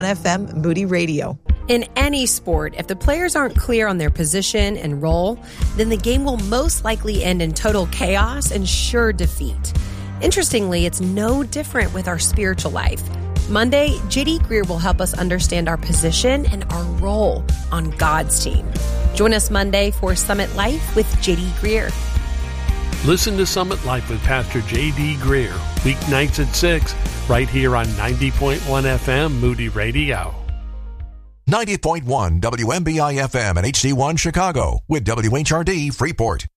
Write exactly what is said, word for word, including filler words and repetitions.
F M Moody Radio. In any sport, if the players aren't clear on their position and role, then the game will most likely end in total chaos and sure defeat. Interestingly, it's no different with our spiritual life. Monday, J D Greer will help us understand our position and our role on God's team. Join us Monday for Summit Life with J D Greer. Listen to Summit Life with Pastor J D Greer, weeknights at six, right here on ninety point one F M Moody Radio. ninety point one W M B I F M and H D one Chicago with W H R D Freeport.